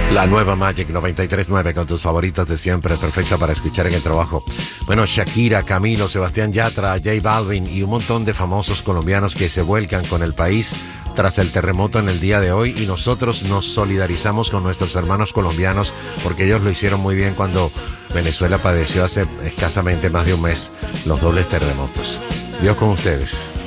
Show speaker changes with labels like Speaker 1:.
Speaker 1: La nueva Magic 93.9 con tus favoritos de siempre, perfecta para escuchar en el trabajo. Bueno, Shakira, Camilo, Sebastián Yatra, J Balvin y un montón de famosos colombianos que se vuelcan con el país tras el terremoto en el día de hoy, y nosotros nos solidarizamos con nuestros hermanos colombianos porque ellos lo hicieron muy bien cuando Venezuela padeció hace escasamente más de un mes los dobles terremotos. Dios con ustedes.